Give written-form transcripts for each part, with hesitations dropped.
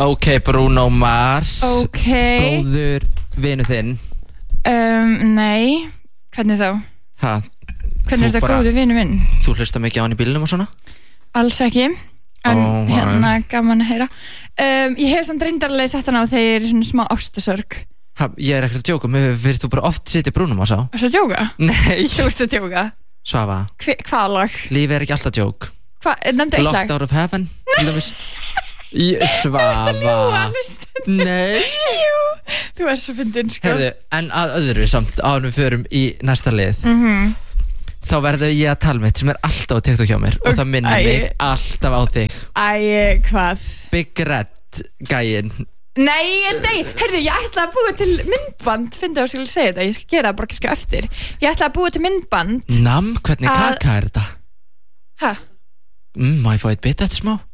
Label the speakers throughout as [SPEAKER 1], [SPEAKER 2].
[SPEAKER 1] Ok, Bruno Mars.
[SPEAKER 2] Ok.
[SPEAKER 1] Góður vinur þinn.
[SPEAKER 2] Nei. Hvernig þá?
[SPEAKER 1] Ha?
[SPEAKER 2] Hvernig er þetta góður vinur minn?
[SPEAKER 1] Þú hlusta mikið á hann í bílnum og svona?
[SPEAKER 2] Alls ekki. En hérna gaman að heyra. Ég hef samt reyndarlega sett hann á þegar ég er í svona smá ástasörg.
[SPEAKER 1] Ha, ég er ekkert að djóka. Mér finnst þú bara oft sitja Bruno Mars á.
[SPEAKER 2] Ertu að djóka?
[SPEAKER 1] Nei.
[SPEAKER 2] Þú ert að djóka?
[SPEAKER 1] Svafa.
[SPEAKER 2] Hvað lag?
[SPEAKER 1] Lífið er ekki alltaf djók.
[SPEAKER 2] Hvað? Nefndu eitt lag?
[SPEAKER 1] Locked Out of Heaven. Svafa. Nei.
[SPEAKER 2] Jú. Þú er svo fyndin, sko.
[SPEAKER 1] Herðu, en að öðru samt áður við förum í næsta lið. Þá verður ég að tala mitt sem er alltaf á TikTok hjá mér og það minnir mig alltaf á þig.
[SPEAKER 2] Hvað?
[SPEAKER 1] Big Red gæinn.
[SPEAKER 2] Nei, heyrðu, ég ætla að búa til myndband. Fyndi að ég segja þetta, ég skal gera það bara ekki eftir. Ég ætla að búa til myndband.
[SPEAKER 1] Hvernig kaka er þetta?
[SPEAKER 2] Hæ?
[SPEAKER 1] Má ég fá eitt bit eftir smá?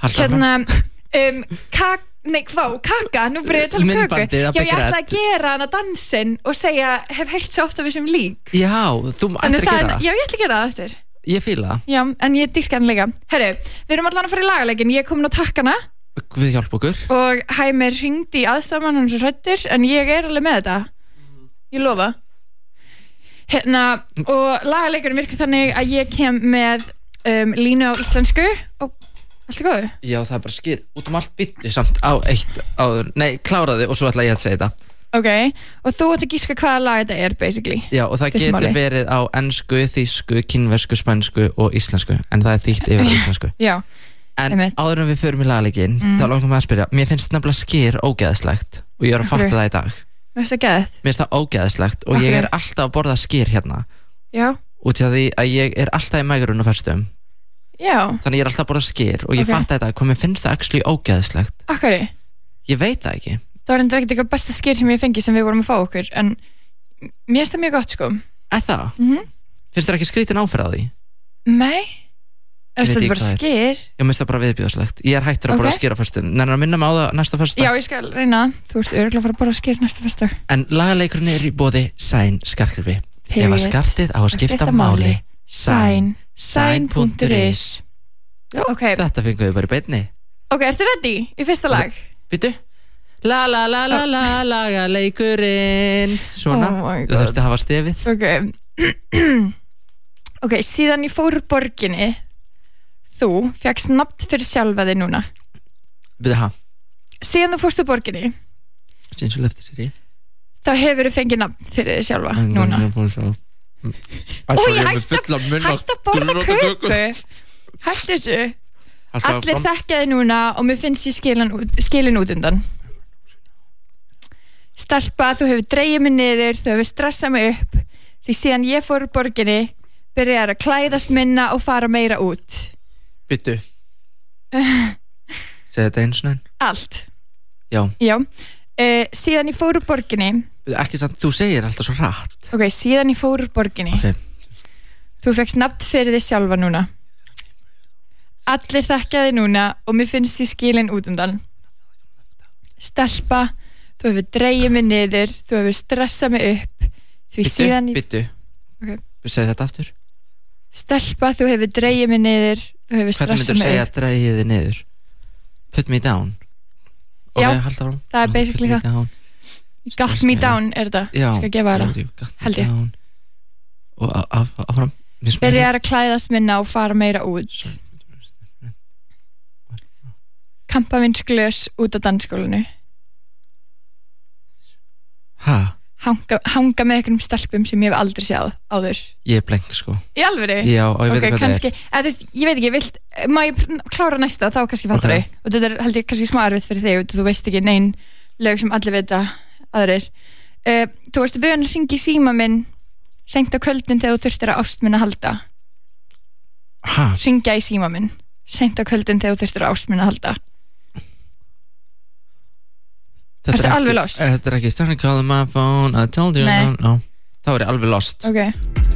[SPEAKER 2] Kaka, nú byrja ég að tala um köku.
[SPEAKER 1] Myndbandið að
[SPEAKER 2] Já, ég
[SPEAKER 1] Big
[SPEAKER 2] ætla
[SPEAKER 1] Red.
[SPEAKER 2] að gera hana dansinn og segja, hef heyrt svo oft af þessum lík.
[SPEAKER 1] Já, þú ættir að gera það.
[SPEAKER 2] Já, ég ætla að gera það eftir.
[SPEAKER 1] Ég fíla það.
[SPEAKER 2] Já, en ég dýrka hann líka. Herru, við erum allan að fara í lagaleikin. Ég er komin á takkana
[SPEAKER 1] Við hjálpa okkur.
[SPEAKER 2] og Hæmir hringdi í aðstafmann, hann er svo hræddur, en ég er alveg með þetta. Ég lofa. Hérna, og lagaleikurinn virkar þannig að ég kem með línu á íslensku og allt er góðu.
[SPEAKER 1] Já, það er bara skýr út allt byttu samt á eitt áður. Nei, kláraði og svo ætla ég að segja þetta.
[SPEAKER 2] Ok, og þú ert að gíska hvaða lag þetta er, basically.
[SPEAKER 1] Já, og það
[SPEAKER 2] Stuttu
[SPEAKER 1] getur
[SPEAKER 2] máli.
[SPEAKER 1] verið á ensku, þýsku, kínversku, spænsku og íslensku, en það er þýtt yfir á íslensku.
[SPEAKER 2] Já,
[SPEAKER 1] En
[SPEAKER 2] einmitt.
[SPEAKER 1] áður en við förum í lagleikin, þá langar maður að spyrja, mér finnst nefnilega skyr ógeðslegt og ég er að fatta það í dag.
[SPEAKER 2] Mér finnst það geðið.
[SPEAKER 1] Mér finnst það ógeðslegt og ég er alltaf að borða skyr hérna
[SPEAKER 2] Já,
[SPEAKER 1] út af því að ég er alltaf í mægrun og föstum.
[SPEAKER 2] já,
[SPEAKER 1] Þannig ég er alltaf að borða skyr og ég fatta þetta hvað mér finnst það actually ógeðslegt.
[SPEAKER 2] akkari.
[SPEAKER 1] Ég veit það ekki.
[SPEAKER 2] Það var endur ekkert eitthvað besta skyr sem ég fengi sem við vorum að fá okkur, en mér finnst það mjög gott, sko.
[SPEAKER 1] Það? Finnst þér ekki skrítin áferð á því?
[SPEAKER 2] Nei,
[SPEAKER 1] Ég veit
[SPEAKER 2] þetta
[SPEAKER 1] ekki
[SPEAKER 2] er bara
[SPEAKER 1] hvað er.
[SPEAKER 2] skyr.
[SPEAKER 1] Ég minnst það bara viðbjóðslegt. Ég er hættur að borða skyr á föstum. Nennar að minna mig á það næsta föstudag?
[SPEAKER 2] Já, ég skal reyna það. Þú ert örugglega að fara að borða skyr næsta föstudag.
[SPEAKER 1] En lagaleikurinn er í boði Sæn skartgripi. Ef að skartið á að skipta máli. Sæn.is. Já, þetta fengum við bara í beinni.
[SPEAKER 2] Ok, ertu ready í fyrsta lag?
[SPEAKER 1] Býtu. La la la la la lagaleikurinn. Svona,
[SPEAKER 2] Oh my
[SPEAKER 1] þú
[SPEAKER 2] God.
[SPEAKER 1] þurfti að hafa stefið.
[SPEAKER 2] Ok. Ok, síðan ég fór úr borginni, þú fékkst nafn fyrir sjálfa þig núna.
[SPEAKER 1] Býtu, ha?
[SPEAKER 2] Síðan þú fórst úr borginni,
[SPEAKER 1] Sýns og lefti sér í.
[SPEAKER 2] þá hefur þú fengið nafn fyrir þig sjálfa núna. Ó, ég hætti að borða köku. Hættu þessu. Allir þekkja þig núna og mér finnst ég skilin út undan. Stelpa, þú hefur dreigið mig niður, þú hefur stressað mig upp, því síðan ég fór úr borginni byrjar að klæðast minna og fara meira út.
[SPEAKER 1] Býtu. Segðu þetta eins og enn.
[SPEAKER 2] Allt.
[SPEAKER 1] Já.
[SPEAKER 2] Já. Síðan ég fór úr borginni.
[SPEAKER 1] Ekki samt, þú segir alltaf svo hratt.
[SPEAKER 2] Ok, síðan ég fór úr borginni.
[SPEAKER 1] Ok.
[SPEAKER 2] Þú fékkst nafn fyrir þig sjálfa núna. Allir þekkja þig núna og mér finnst því skilin út undan. Stelpa, þú hefur dreigið mig niður, þú hefur stressað mig upp, því síðan ég...
[SPEAKER 1] Býtu.
[SPEAKER 2] Ok.
[SPEAKER 1] Segðu þetta aftur.
[SPEAKER 2] Stelpa, þú hefur dreigið mig niður, þú hefur
[SPEAKER 1] Hvernig
[SPEAKER 2] stressað
[SPEAKER 1] myndir
[SPEAKER 2] mig
[SPEAKER 1] segja
[SPEAKER 2] upp.
[SPEAKER 1] dreigið þið niður? Put me down.
[SPEAKER 2] Já,
[SPEAKER 1] Ok, halda áfram.
[SPEAKER 2] það er basically
[SPEAKER 1] Put me
[SPEAKER 2] það.
[SPEAKER 1] down.
[SPEAKER 2] Got me down er þetta.
[SPEAKER 1] Já.
[SPEAKER 2] Skal gefa það. Held ég.
[SPEAKER 1] Og áfram.
[SPEAKER 2] Byrjar að klæðast minna og fara meira út. Kampavinsglös út á dansskólanu.
[SPEAKER 1] Hæ?
[SPEAKER 2] Hanga með einhverjum stelpum sem ég hef aldrei séð áður.
[SPEAKER 1] Ég er blenk sko.
[SPEAKER 2] Í alvöru?
[SPEAKER 1] Já, og ég veit hvað
[SPEAKER 2] kannski, þú veist, ég veit ekki, má ég klára næsta þá kannski fattar þau. Og þetta er held ég kannski smá erfitt fyrir þig og þú veist ekki nein lög sem allir vita aðrir. Þú veist, vön hringi í síma minn seint á kvöldin þegar þú þurftir að ást minna halda.
[SPEAKER 1] Hæ?
[SPEAKER 2] Hringja í síma minn seint á kvöldin þegar þú þurftir að ást minna halda. Ertu alveg lost?
[SPEAKER 1] Þetta er ekki starting calling my phone, I told you.
[SPEAKER 2] Nei.
[SPEAKER 1] No. Þá er ég alveg lost.
[SPEAKER 2] Ok.